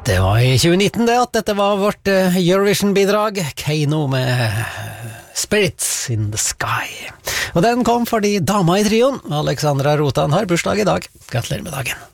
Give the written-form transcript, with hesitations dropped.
Det var i 2019 det at dette var vårt Eurovision-bidrag, Keiino med Spirits in the Sky. Og den kom fordi dama i trioen, Alexandra Rotan, har bursdag i dag. Gratulerer med dagen.